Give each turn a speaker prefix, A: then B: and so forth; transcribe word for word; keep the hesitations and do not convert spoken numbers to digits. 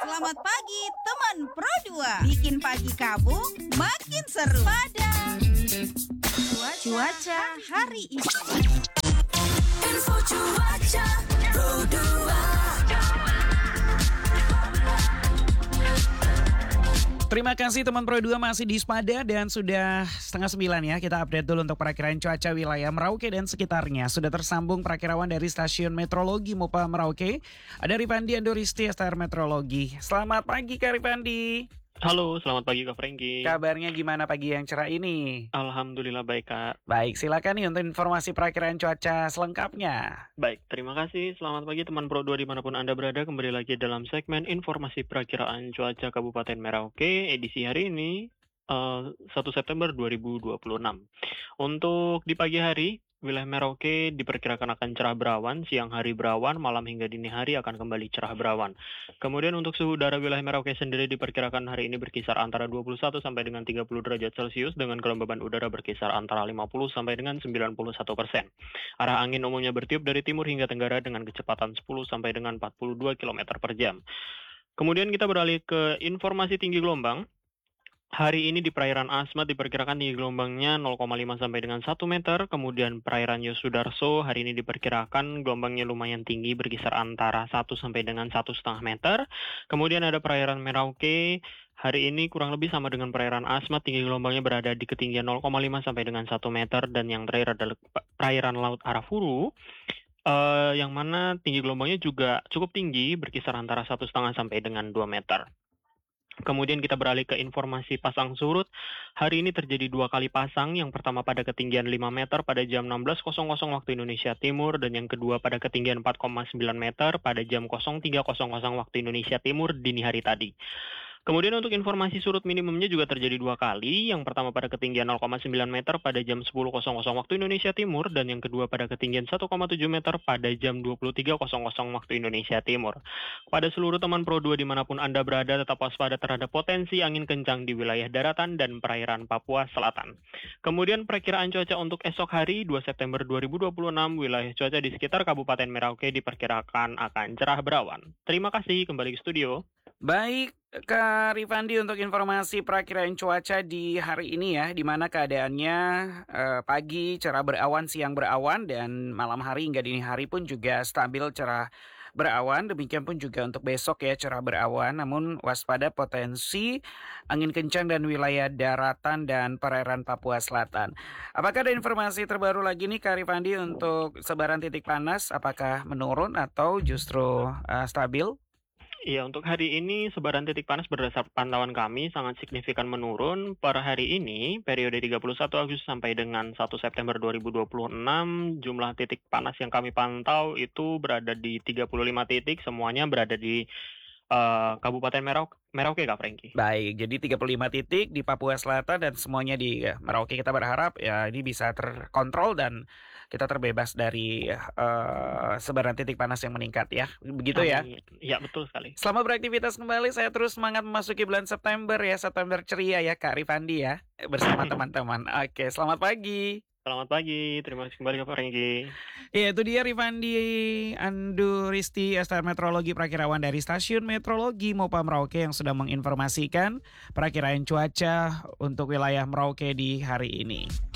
A: Selamat pagi teman Pro dua. Bikin pagi kamu makin seru pada cuaca hari ini.
B: Info cuaca Pro dua.
C: Terima kasih teman Pro dua masih di Spada dan sudah setengah sembilan ya. Kita update dulu untuk perakiraan cuaca wilayah Merauke dan sekitarnya. Sudah tersambung perakirawan dari Stasiun Meteorologi MOPA Merauke. Ada Rifandi Andoristi, S T R Meteorologi. Selamat pagi Kak Rifandi.
D: Halo, selamat pagi Kak Franky.
C: Kabarnya gimana pagi yang cerah ini?
D: Alhamdulillah baik Kak.
C: Baik, silakan nih untuk informasi perakiraan cuaca selengkapnya.
D: Baik, terima kasih. Selamat pagi teman Pro dua dimanapun Anda berada. Kembali lagi dalam segmen informasi perakiraan cuaca Kabupaten Merauke. Edisi hari ini uh, satu September dua ribu dua puluh enam. Untuk di pagi hari, wilayah Merauke diperkirakan akan cerah berawan, siang hari berawan, malam hingga dini hari akan kembali cerah berawan. Kemudian untuk suhu udara wilayah Merauke sendiri diperkirakan hari ini berkisar antara dua puluh satu sampai dengan tiga puluh derajat Celcius dengan kelembaban udara berkisar antara lima puluh sampai dengan sembilan puluh satu persen. Arah angin umumnya bertiup dari timur hingga tenggara dengan kecepatan sepuluh sampai dengan empat puluh dua kilometer per jam. Kemudian kita beralih ke informasi tinggi gelombang. Hari ini di perairan Asmat diperkirakan tinggi gelombangnya nol koma lima sampai dengan satu meter. Kemudian perairan Yosudarso hari ini diperkirakan gelombangnya lumayan tinggi berkisar antara satu sampai dengan satu koma lima meter. Kemudian ada perairan Merauke. Hari ini kurang lebih sama dengan perairan Asmat, tinggi gelombangnya berada di ketinggian nol koma lima sampai dengan satu meter. Dan yang terakhir adalah perairan Laut Arafuru. Uh, yang mana tinggi gelombangnya juga cukup tinggi berkisar antara satu koma lima sampai dengan dua meter. Kemudian kita beralih ke informasi pasang surut. Hari ini terjadi dua kali pasang. Yang pertama pada ketinggian lima meter pada jam enam belas waktu Indonesia Timur. Dan yang kedua pada ketinggian empat koma sembilan meter pada jam tiga waktu Indonesia Timur dini hari tadi. Kemudian untuk informasi surut minimumnya juga terjadi dua kali. Yang pertama pada ketinggian nol koma sembilan meter pada jam sepuluh waktu Indonesia Timur. Dan yang kedua pada ketinggian satu koma tujuh meter pada jam dua puluh tiga waktu Indonesia Timur. Pada seluruh teman Pro dua dimanapun Anda berada, tetap waspada terhadap potensi angin kencang di wilayah daratan dan perairan Papua Selatan. Kemudian perakiraan cuaca untuk esok hari dua September dua ribu dua puluh enam, wilayah cuaca di sekitar Kabupaten Merauke diperkirakan akan cerah berawan. Terima kasih, kembali ke studio.
C: Baik, Kak Rifandi untuk informasi perakiraan cuaca di hari ini ya, di mana keadaannya eh, pagi cerah berawan, siang berawan, dan malam hari hingga dini hari pun juga stabil cerah berawan. Demikian pun juga untuk besok ya cerah berawan, namun waspada potensi angin kencang dan wilayah daratan dan perairan Papua Selatan. Apakah ada informasi terbaru lagi nih Kak Rifandi untuk sebaran titik panas? Apakah menurun atau justru uh, stabil?
D: Iya, untuk hari ini sebaran titik panas berdasarkan pantauan kami sangat signifikan menurun. Per hari ini, periode tiga puluh satu Agustus sampai dengan satu September dua ribu dua puluh enam, jumlah titik panas yang kami pantau itu berada di tiga puluh lima titik, semuanya berada di uh, Kabupaten Merauke, Merauke Kak Franky.
C: Baik, jadi tiga puluh lima titik di Papua Selatan dan semuanya di ya, Merauke. Kita berharap ya ini bisa terkontrol dan kita terbebas dari uh, sebaran titik panas yang meningkat ya. Begitu ya?
D: Iya, betul sekali.
C: Selamat beraktivitas kembali. Saya terus semangat memasuki bulan September ya. September ceria ya Kak Rifandi ya. Bersama teman-teman. Oke, selamat pagi.
D: Selamat pagi, terima kasih kembali Kak Franky.
C: Ya, itu dia Rifandi Andoristi, S T R Meteorologi Perakirawan dari Stasiun Meteorologi MOPA Merauke yang sudah menginformasikan perakiraan cuaca untuk wilayah Merauke di hari ini.